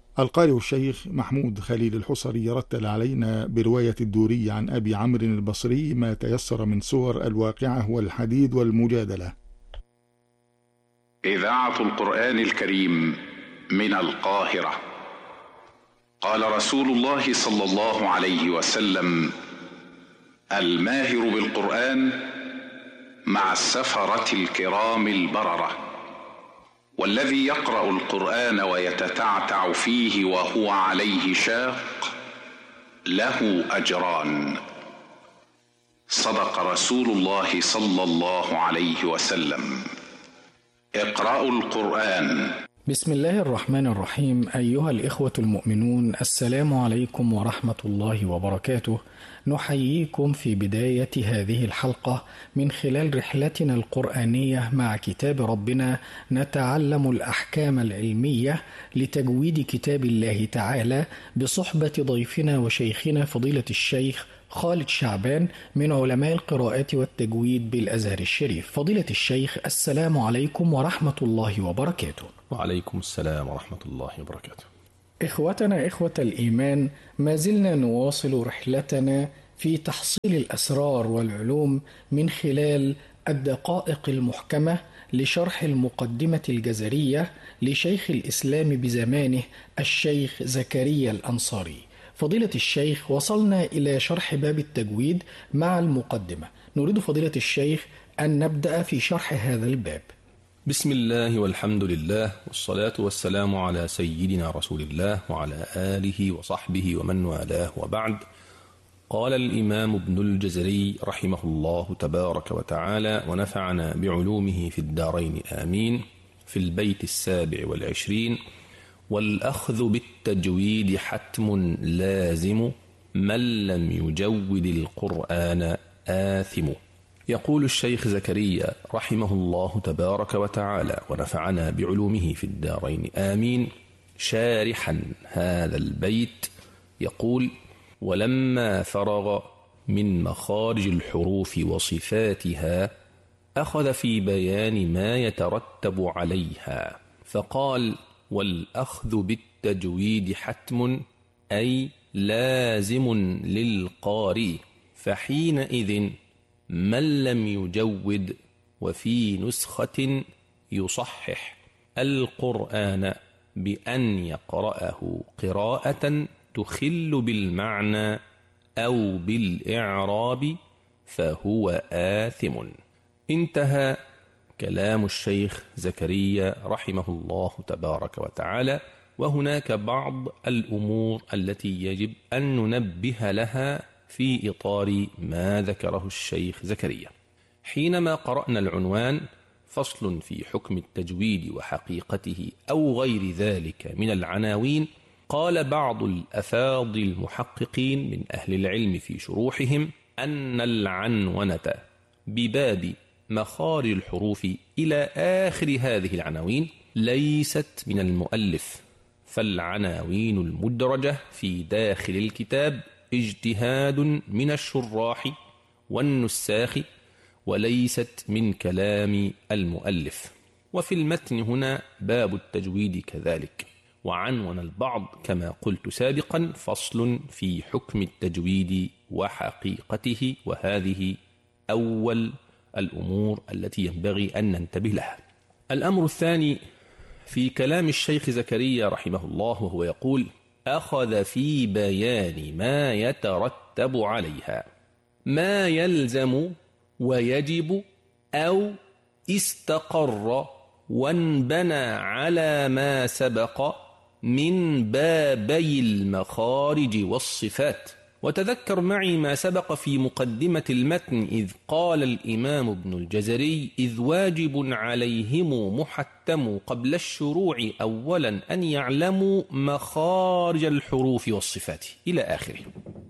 القارئ الشيخ محمود خليل الحصري رتل علينا برواية الدوري عن أبي عمرو البصري ما تيسر من سور الواقعة والحديد والمجادلة. إذاعة القرآن الكريم من القاهرة. قال رسول الله صلى الله عليه وسلم: الماهر بالقرآن مع السفرة الكرام البررة، والذي يقرأ القرآن ويتتعتع فيه وهو عليه شاق له أجران. صدق رسول الله صلى الله عليه وسلم. اقرأوا القرآن. بسم الله الرحمن الرحيم. أيها الإخوة المؤمنون، السلام عليكم ورحمة الله وبركاته. نحييكم في بداية هذه الحلقة من خلال رحلتنا القرآنية مع كتاب ربنا، نتعلم الأحكام العلمية لتجويد كتاب الله تعالى بصحبة ضيفنا وشيخنا فضيلة الشيخ خالد شعبان من علماء القراءات والتجويد بالأزهر الشريف. فضيلة الشيخ، السلام عليكم ورحمة الله وبركاته. وعليكم السلام ورحمة الله وبركاته. إخوتنا إخوة الإيمان، ما زلنا نواصل رحلتنا في تحصيل الأسرار والعلوم من خلال الدقائق المحكمة لشرح المقدمة الجزرية لشيخ الإسلام بزمانه الشيخ زكريا الأنصاري. فضيلة الشيخ، وصلنا إلى شرح باب التجويد مع المقدمة. نريد فضيلة الشيخ أن نبدأ في شرح هذا الباب. بسم الله والحمد لله والصلاة والسلام على سيدنا رسول الله وعلى آله وصحبه ومن والاه، وبعد. قال الإمام ابن الجزري رحمه الله تبارك وتعالى ونفعنا بعلومه في الدارين آمين، في البيت 27: والأخذ بالتجويد حتم لازم، من لم يجود القرآن آثم. يقول الشيخ زكريا رحمه الله تبارك وتعالى ونفعنا بعلومه في الدارين آمين، شارحا هذا البيت، يقول: ولما فرغ من مخارج الحروف وصفاتها أخذ في بيان ما يترتب عليها، فقال: والأخذ بالتجويد حتم، أي لازم للقارئ، فحينئذ من لم يجود وفي نسخة يصحح القرآن بأن يقرأه قراءة تخل بالمعنى أو بالإعراب فهو آثم. انتهى كلام الشيخ زكريا رحمه الله تبارك وتعالى. وهناك بعض الأمور التي يجب أن ننبه لها في إطار ما ذكره الشيخ زكريا. حينما قرأنا العنوان فصل في حكم التجويد وحقيقته أو غير ذلك من العناوين، قال بعض الأفاضل المحققين من أهل العلم في شروحهم أن العنونة بباب مخارج الحروف إلى آخر هذه العناوين ليست من المؤلف، فالعناوين المدرجة في داخل الكتاب اجتهاد من الشراح والنساخ وليست من كلام المؤلف. وفي المتن هنا باب التجويد كذلك، وعنون البعض كما قلت سابقا فصل في حكم التجويد وحقيقته، وهذه أول الأمور التي ينبغي أن ننتبه لها. الأمر الثاني في كلام الشيخ زكريا رحمه الله، وهو يقول: أخذ في بيان ما يترتب عليها، ما يلزم ويجب أو استقر وانبنى على ما سبق من بابي المخارج والصفات. وتذكر معي ما سبق في مقدمة المتن إذ قال الإمام ابن الجزري: إذ واجب عليهم محتم قبل الشروع أولا أن يعلموا مخارج الحروف والصفات إلى آخره.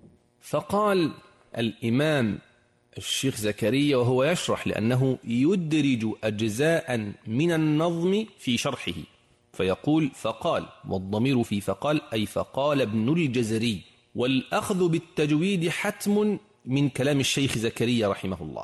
فقال الإمام الشيخ زكريا وهو يشرح، لأنه يدرج أجزاء من النظم في شرحه، فيقول: فقال، والضمير في فقال أي فقال ابن الجزري. والأخذ بالتجويد حتم من كلام الشيخ زكريا رحمه الله،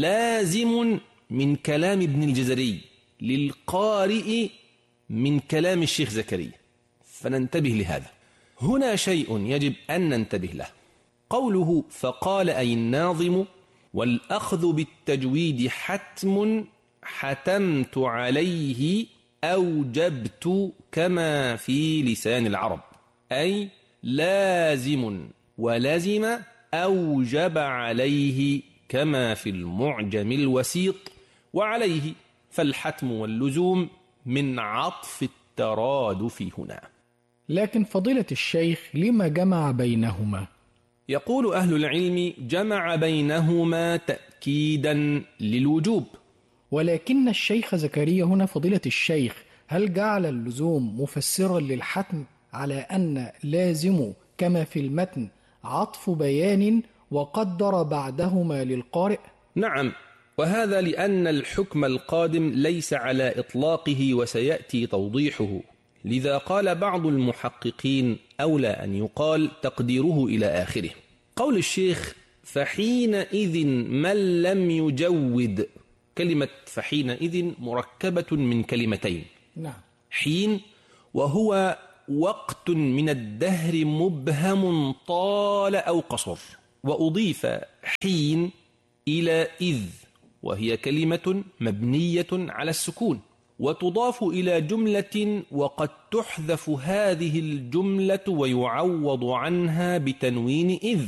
لازم من كلام ابن الجزري، للقارئ من كلام الشيخ زكريا، فننتبه لهذا. هنا شيء يجب أن ننتبه له. قوله فقال أي الناظم: والأخذ بالتجويد حتم حتمت عليه أوجبت كما في لسان العرب، أي لازم ولزم أوجب عليه كما في المعجم الوسيط، وعليه فالحتم واللزوم من عطف الترادف هنا. لكن فضيلة الشيخ لما جمع بينهما؟ يقول أهل العلم: جمع بينهما تأكيدا للوجوب. ولكن الشيخ زكريا هنا فضيلة الشيخ هل جعل اللزوم مفسرا للحتم على أن لازم كما في المتن عطف بيان وقدر بعدهما للقارئ؟ نعم، وهذا لأن الحكم القادم ليس على إطلاقه وسيأتي توضيحه، لذا قال بعض المحققين أولى أن يقال تقديره إلى آخره. قول الشيخ: فحينئذ من لم يجود، كلمة فحينئذ مركبة من كلمتين. نعم. حين وهو وقت من الدهر مبهم طال أو قصر، وأضيف حين إلى إذ، وهي كلمة مبنية على السكون، وتضاف إلى جملة وقد تحذف هذه الجملة ويعوض عنها بتنوين إذ،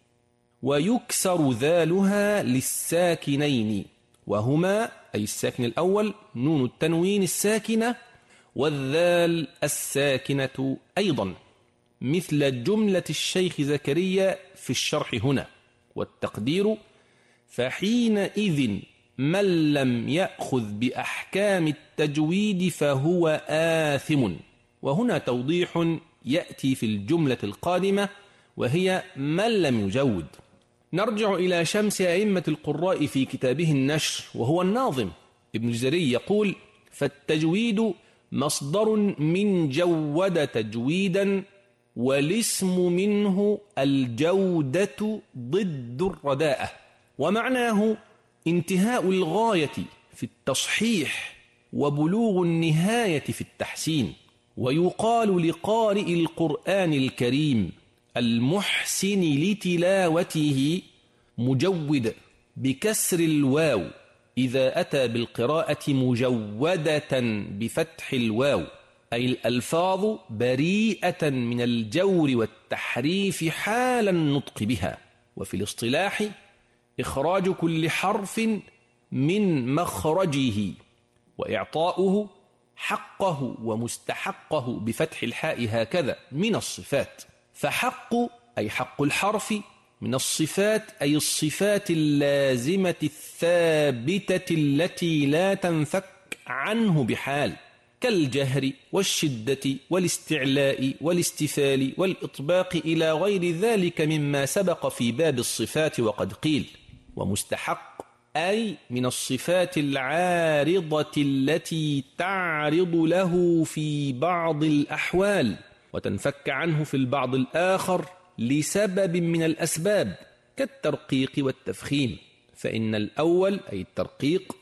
ويكسر ذالها للساكنين، وهما أي الساكن الأول نون التنوين الساكنة، والذال الساكنة أيضا، مثل جملة الشيخ زكريا في الشرح هنا. والتقدير: فحينئذ من لم يأخذ بأحكام التجويد فهو آثم. وهنا توضيح يأتي في الجملة القادمة وهي من لم يجود. نرجع إلى شمس أئمة القراء في كتابه النشر وهو الناظم ابن الجزري، يقول: فالتجويد مصدر من جود تجويدا، والاسم منه الجودة ضد الرداءة، ومعناه انتهاء الغاية في التصحيح وبلوغ النهاية في التحسين. ويقال لقارئ القرآن الكريم المحسن لتلاوته مجود بكسر الواو إذا أتى بالقراءة مجودة بفتح الواو، أي الألفاظ بريئة من الجور والتحريف حال النطق بها. وفي الاصطلاح إخراج كل حرف من مخرجه وإعطاؤه حقه ومستحقه بفتح الحاء هكذا من الصفات. فحق أي حق الحرف، من الصفات أي الصفات اللازمة الثابتة التي لا تنفك عنه بحال، كالجهر والشدة والاستعلاء والاستفال والإطباق إلى غير ذلك مما سبق في باب الصفات. وقد قيل: ومستحق أي من الصفات العارضة التي تعرض له في بعض الأحوال وتنفك عنه في البعض الآخر لسبب من الأسباب، كالترقيق والتفخيم، فإن الأول أي الترقيق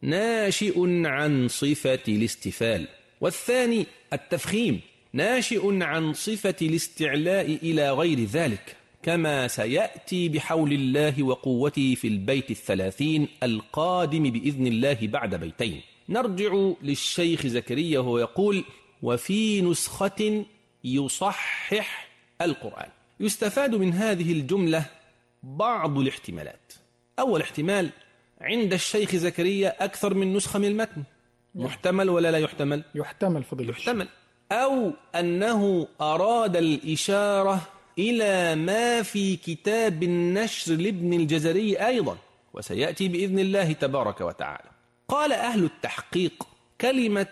ناشئ عن صفة الاستفال، والثاني التفخيم ناشئ عن صفة الاستعلاء إلى غير ذلك، كما سيأتي بحول الله وقوته في البيت 30 القادم بإذن الله بعد بيتين. نرجع للشيخ زكريا وهو يقول: وفي نسخة يصحح القرآن. يستفاد من هذه الجملة بعض الاحتمالات. أول احتمال: عند الشيخ زكريا أكثر من نسخة من المتن، محتمل ولا لا يحتمل؟ يحتمل فضيلة يحتمل. أو أنه أراد الإشارة إلى ما في كتاب النشر لابن الجزري أيضا، وسيأتي بإذن الله تبارك وتعالى. قال أهل التحقيق: كلمة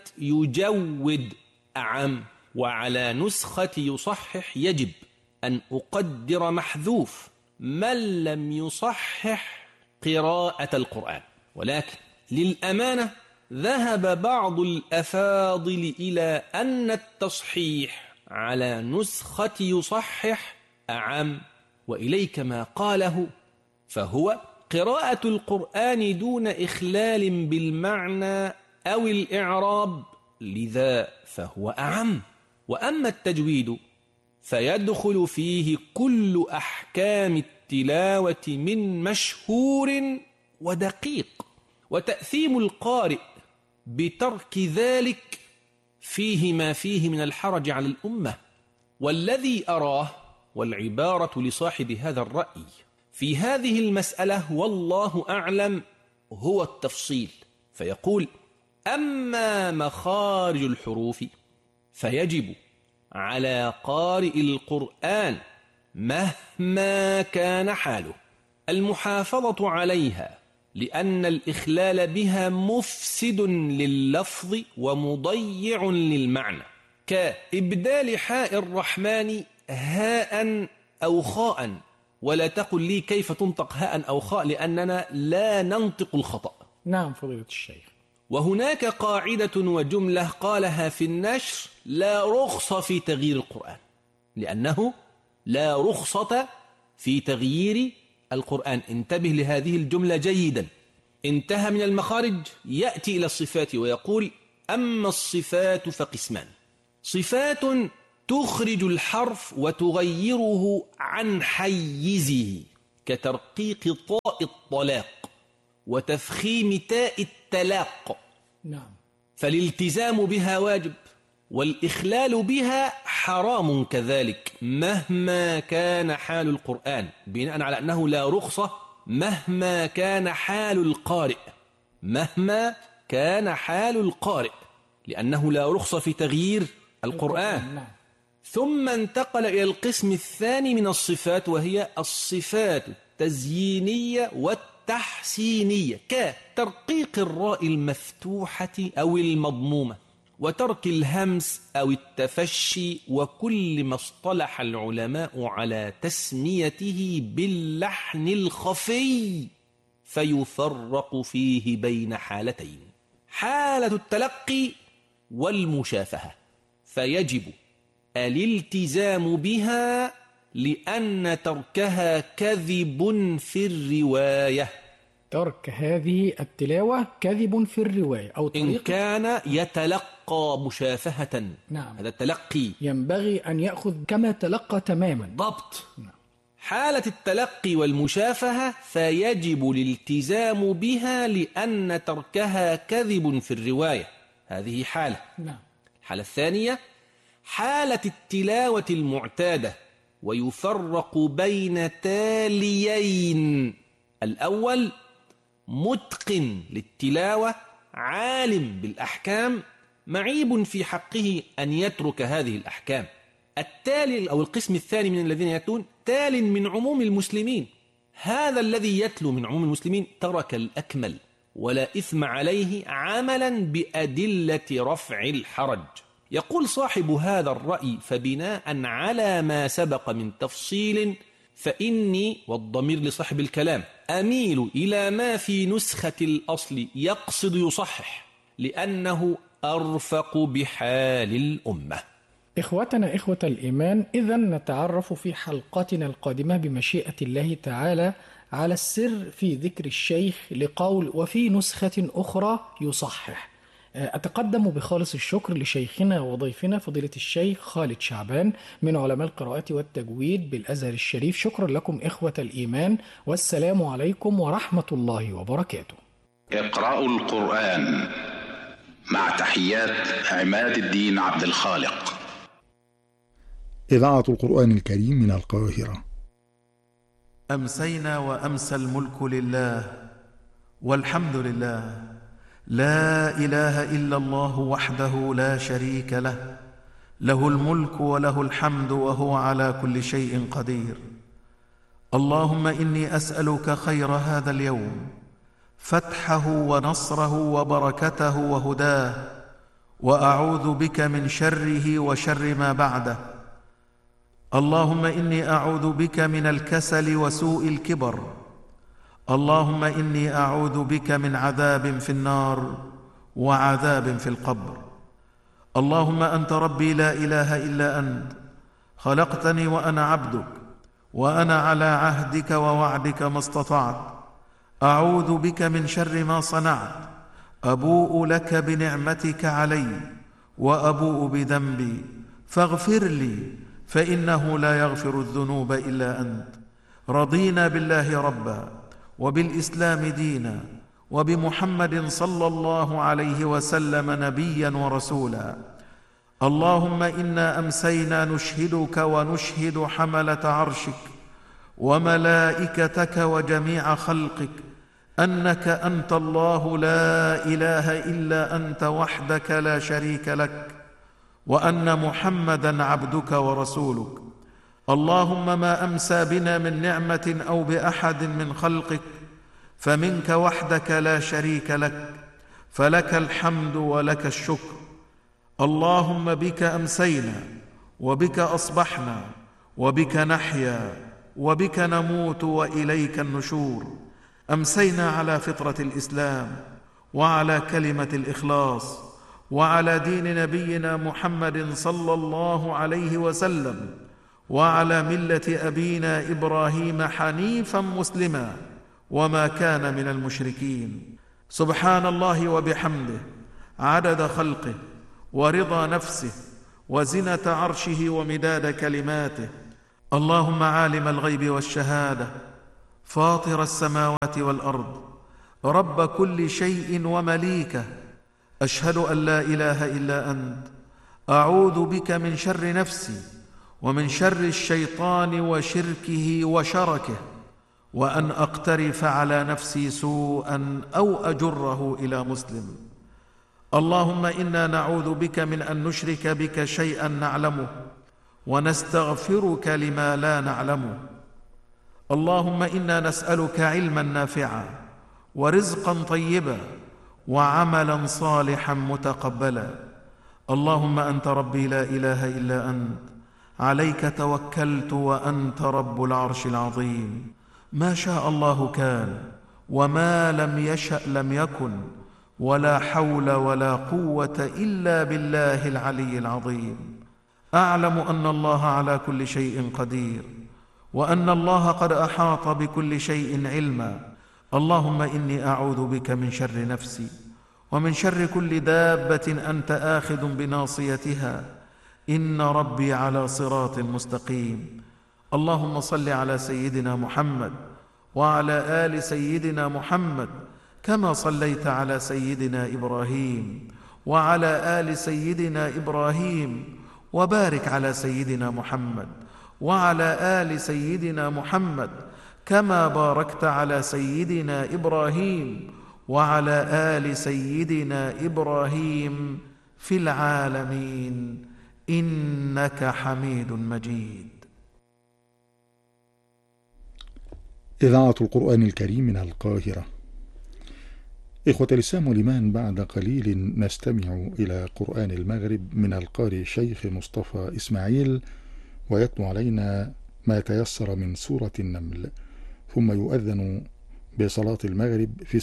يجود أعم، وعلى نسخة يصحح يجب أن أقدر محذوف من لم يصحح قراءة القرآن. ولكن للأمانة ذهب بعض الأفاضل إلى أن التصحيح على نسخة يصحح أعم، وإليك ما قاله، فهو قراءة القرآن دون إخلال بالمعنى أو الإعراب، لذا فهو أعم. وأما التجويد فيدخل فيه كل أحكام التلاوة من مشهور ودقيق، وتأثيم القارئ بترك ذلك فيه ما فيه من الحرج على الأمة. والذي أراه، والعبارة لصاحب هذا الرأي في هذه المسألة والله أعلم، هو التفصيل، فيقول: أما مخارج الحروف فيجب على قارئ القرآن مهما كان حاله المحافظة عليها، لأن الإخلال بها مفسد لللفظ ومضيع للمعنى، كإبدال حاء الرحمن هاء أو خاء. ولا تقل لي كيف تنطق هاء أو خاء، لأننا لا ننطق الخطأ. نعم فضيلة الشيخ. وهناك قاعدة وجملة قالها في النشر: لا رخصة في تغيير القرآن، لأنه لا رخصة في تغيير القرآن. انتبه لهذه الجملة جيدا. انتهى من المخارج، يأتي إلى الصفات ويقول: أما الصفات فقسمان: صفات تخرج الحرف وتغيره عن حيزه، كترقيق طاء الطلاق وتفخيم تاء التلاق، نعم، فالالتزام بها واجب، والإخلال بها حرام كذلك مهما كان حال القرآن، بناء على أنه لا رخصة مهما كان حال القارئ، مهما كان حال القارئ، لأنه لا رخصة في تغيير القرآن. نعم. ثم انتقل إلى القسم الثاني من الصفات، وهي الصفات التزيينية والتحسينية، كترقيق الراء المفتوحة أو المضمومة، وترك الهمس أو التفشي، وكل ما اصطلح العلماء على تسميته باللحن الخفي، فيفرق فيه بين حالتين: حالة التلقي والمشافهة، فيجب الالتزام بها لأن تركها كذب في الرواية. ترك هذه التلاوة كذب في الرواية أو إن كان يتلقى مشافهة. نعم. هذا التلقي ينبغي أن يأخذ كما تلقى تماما. ضبط. نعم. حالة التلقي والمشافهة فيجب الالتزام بها لأن تركها كذب في الرواية، هذه حالة. نعم. الحالة الثانية حالة التلاوة المعتادة، ويفرق بين تاليين: الأول متقن للتلاوة عالم بالأحكام، معيب في حقه أن يترك هذه الأحكام. التالي أو القسم الثاني من الذين يتلون تال من عموم المسلمين، هذا الذي يتلو من عموم المسلمين ترك الأكمل ولا إثم عليه عملا بأدلة رفع الحرج. يقول صاحب هذا الرأي: فبناء على ما سبق من تفصيل فإني، والضمير لصاحب الكلام، أميل إلى ما في نسخة الأصل يقصد يصحح، لأنه أرفق بحال الأمة. إخوتنا إخوة الإيمان، إذن نتعرف في حلقتنا القادمة بمشيئة الله تعالى على السر في ذكر الشيخ لقول وفي نسخة أخرى يصحح. أتقدم بخالص الشكر لشيخنا وضيفنا فضيلة الشيخ خالد شعبان من علماء القراءة والتجويد بالأزهر الشريف. شكرا لكم إخوة الإيمان، والسلام عليكم ورحمة الله وبركاته. اقرأوا القرآن مع تحيات عماد الدين عبد الخالق. إذاعة القرآن الكريم من القاهرة. أمسينا وأمسى الملك لله والحمد لله، لا إله إلا الله وحده لا شريك له، له الملك وله الحمد وهو على كل شيء قدير. اللهم إني أسألك خير هذا اليوم، فتحه ونصره وبركته وهداه، وأعوذ بك من شره وشر ما بعده. اللهم إني أعوذ بك من الكسل وسوء الكبر. اللهم إني أعوذ بك من عذاب في النار وعذاب في القبر. اللهم أنت ربي لا إله إلا أنت، خلقتني وأنا عبدك، وأنا على عهدك ووعدك ما استطعت. أعوذ بك من شر ما صنعت، أبوء لك بنعمتك علي وأبوء بذنبي، فاغفر لي فإنه لا يغفر الذنوب إلا أنت. رضينا بالله ربا وبالإسلام دينا وبمحمد صلى الله عليه وسلم نبيا ورسولا. اللهم إنا أمسينا نشهدك ونشهد حملة عرشك وملائكتك وجميع خلقك أنك أنت الله لا إله إلا أنت وحدك لا شريك لك، وأن محمدا عبدك ورسولك. اللهم ما أمسى بنا من نعمة أو بأحد من خلقك فمنك وحدك لا شريك لك، فلك الحمد ولك الشكر. اللهم بك أمسينا وبك أصبحنا وبك نحيا وبك نموت وإليك النشور. أمسينا على فطرة الإسلام وعلى كلمة الإخلاص وعلى دين نبينا محمد صلى الله عليه وسلم وعلى ملة أبينا إبراهيم حنيفا مسلما وما كان من المشركين. سبحان الله وبحمده عدد خلقه ورضا نفسه وزنة عرشه ومداد كلماته. اللهم عالم الغيب والشهادة فاطر السماوات والأرض رب كل شيء ومليكه، أشهد أن لا إله إلا أنت. أعوذ بك من شر نفسي ومن شر الشيطان وشركه وشركه، وأن أقترف على نفسي سوءا أو أجره إلى مسلم. اللهم إنا نعوذ بك من أن نشرك بك شيئا نعلمه ونستغفرك لما لا نعلمه. اللهم إنا نسألك علما نافعا ورزقا طيبا وعملا صالحا متقبلا. اللهم أنت ربي لا إله إلا أنت، عليك توكلت وأنت رب العرش العظيم. ما شاء الله كان وما لم يشأ لم يكن، ولا حول ولا قوة إلا بالله العلي العظيم. أعلم أن الله على كل شيء قدير، وأن الله قد أحاط بكل شيء علما. اللهم إني أعوذ بك من شر نفسي ومن شر كل دابة أنت آخذ بناصيتها، إن ربي على صراط مستقيم. اللهم صل على سيدنا محمد وعلى آل سيدنا محمد كما صليت على سيدنا إبراهيم وعلى آل سيدنا إبراهيم، وبارك على سيدنا محمد وعلى آل سيدنا محمد كما باركت على سيدنا إبراهيم وعلى آل سيدنا إبراهيم في العالمين إنك حميد مجيد. إذاعة القرآن الكريم من القاهرة. إخوة الإسلام والإيمان، بعد قليل نستمع إلى قرآن المغرب من القارئ الشيخ مصطفى إسماعيل، ويتلو علينا ما تيسر من سورة النمل، ثم يؤذن بصلاة المغرب في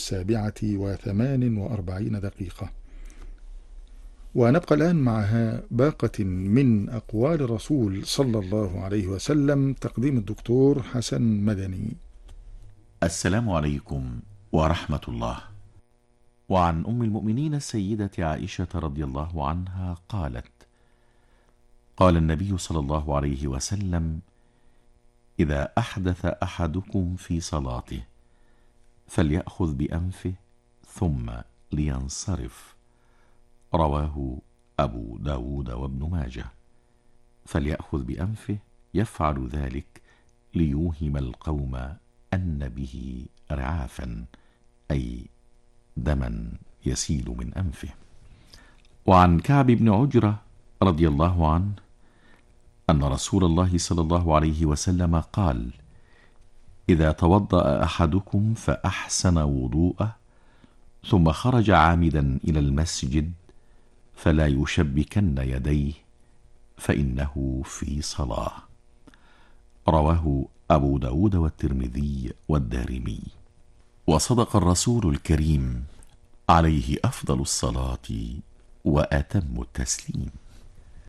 7:48 ونبقى الآن معها باقة من أقوال الرسول صلى الله عليه وسلم، تقديم الدكتور حسن مدني. السلام عليكم ورحمة الله. وعن أم المؤمنين السيدة عائشة رضي الله عنها قالت: قال النبي صلى الله عليه وسلم: إذا أحدث أحدكم في صلاته فليأخذ بأنفه ثم لينصرف. رواه أبو داود وابن ماجه. فليأخذ بأنفه يفعل ذلك ليوهم القوم أن به رعافا، أي دما يسيل من أنفه. وعن كعب بن عجرة رضي الله عنه أن رسول الله صلى الله عليه وسلم قال: إذا توضأ أحدكم فأحسن وضوءه ثم خرج عامدا إلى المسجد فلا يشبكن يديه فإنه في صلاة. رواه أبو داود والترمذي والدارمي. وصدق الرسول الكريم عليه أفضل الصلاة وأتم التسليم.